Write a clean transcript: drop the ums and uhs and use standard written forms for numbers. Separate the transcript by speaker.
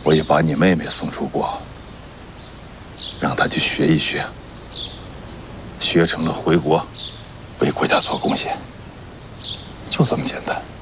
Speaker 1: 我也把你妹妹送出国，让她去学一学，学成了回国，为国家做贡献，就这么简单。